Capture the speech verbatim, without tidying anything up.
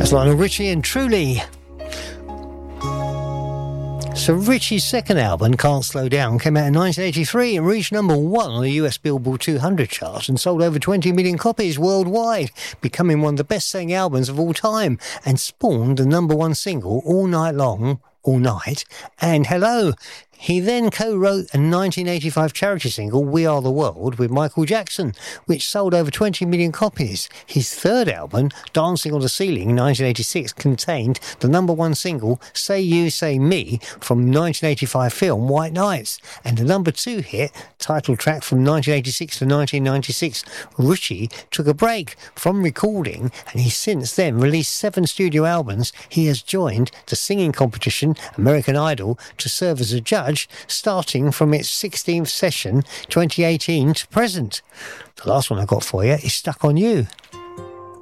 Lionel Richie and Truly. So Richie's second album, Can't Slow Down, came out in nineteen eighty-three and reached number one on the U S Billboard two hundred chart and sold over twenty million copies worldwide, becoming one of the best-selling albums of all time, and spawned the number one single, All Night Long, All Night, and Hello. He then co-wrote a nineteen eighty-five charity single, We Are the World, with Michael Jackson, which sold over twenty million copies. His third album, Dancing on the Ceiling, nineteen eighty-six, contained the number one single, Say You, Say Me, from nineteen eighty-five film White Nights, and the number two hit, title track from nineteen eighty-six to nineteen ninety-six. Richie took a break from recording, and he's since then released seven studio albums. He has joined the singing competition, American Idol, to serve as a judge, starting from its sixteenth session, twenty eighteen to present. The last one I got for you is Stuck on You.